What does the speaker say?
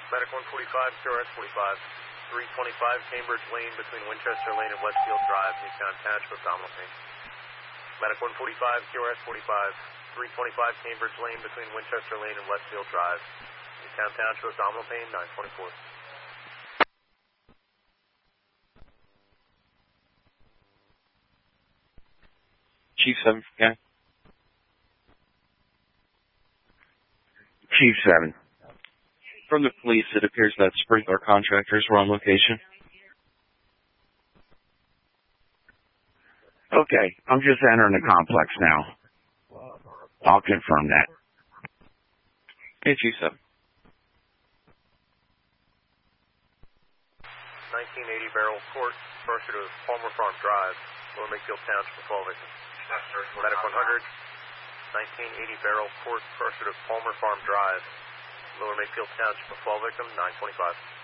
Medic 145, QRS 45, 325 Cambridge Lane between Winchester Lane and Westfield Drive, Newtown Township, abdominal pain. Medic 145, QRS 45, 325 Cambridge Lane between Winchester Lane and Westfield Drive, Newtown Township, abdominal pain, 924. Chief 7, yeah. Chief 7. From the police, it appears that sprinkler contractors were on location. Okay, I'm just entering the complex now. I'll confirm that. Hey, Chief 7. 1980 Barrel Court, pursuit of Palmer Farm Drive, Lower Makefield Township, of fall victims. Medic 100, 1980 Barrel Court, pursuit of Palmer Farm Drive, Lower Makefield Township, of fall victim, 925.